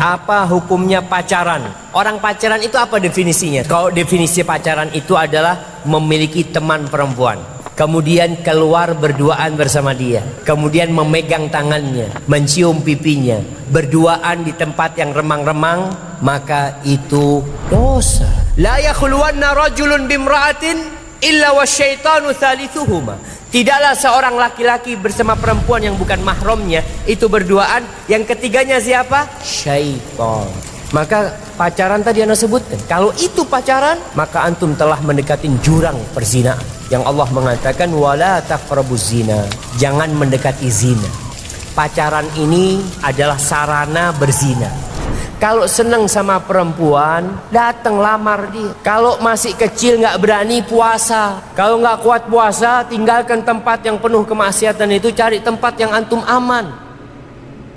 Apa hukumnya pacaran? Orang pacaran itu apa definisinya? Kalau definisi pacaran itu adalah memiliki teman perempuan, kemudian keluar berduaan bersama dia, kemudian memegang tangannya, mencium pipinya, berduaan di tempat yang remang-remang, maka itu dosa. La yakhluwanna rajulun bimra'atin illa wasyaitanu thalithuhuma. Tidaklah seorang laki-laki bersama perempuan yang bukan mahramnya itu berduaan, yang ketiganya siapa? Syaitan. Maka pacaran tadi Anda sebutkan, kalau itu pacaran, maka antum telah mendekati jurang perzinahan yang Allah mengatakan wala taqrabuz zina, jangan mendekati zina. Pacaran ini adalah sarana berzina. Kalau senang sama perempuan, datang lamar dia. Kalau masih kecil nggak berani puasa, kalau nggak kuat puasa, tinggalkan tempat yang penuh kemaksiatan itu, cari tempat yang antum aman.